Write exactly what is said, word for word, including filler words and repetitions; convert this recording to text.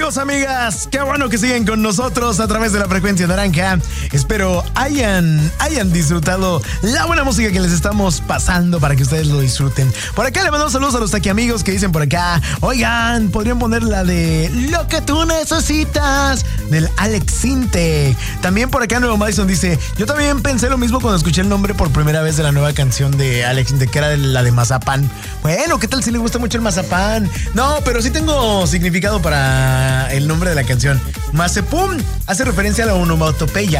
Amigos, amigas, qué bueno que siguen con nosotros a través de la frecuencia naranja. Espero hayan, hayan disfrutado la buena música que les estamos pasando para que ustedes lo disfruten. Por acá le mandamos saludos a los taquiamigos que dicen por acá: oigan, podrían poner la de Lo que tú necesitas, del Alex Sinte. También por acá Nuevo Madison dice: yo también pensé lo mismo cuando escuché el nombre por primera vez de la nueva canción de Alex Sinte, que era la de Mazapán. Bueno, ¿qué tal si le gusta mucho el mazapán? No, pero sí tengo significado para el nombre de la canción. Mazepum hace referencia a la onomatopeya,